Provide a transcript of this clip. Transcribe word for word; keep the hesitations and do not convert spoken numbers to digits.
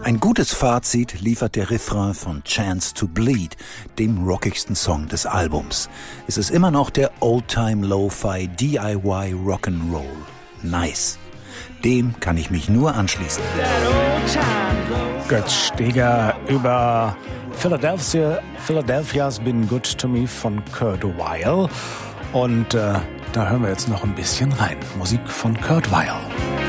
Ein gutes Fazit liefert der Refrain von Chance to Bleed, dem rockigsten Song des Albums. Es ist immer noch der Old-Time Lo-Fi D I Y Rock'n'Roll. Nice. Dem kann ich mich nur anschließen. Götz Steger über Philadelphia, Philadelphia's Been Good to Me von Kurt Weill. Und äh, da hören wir jetzt noch ein bisschen rein. Musik von Kurt Weill.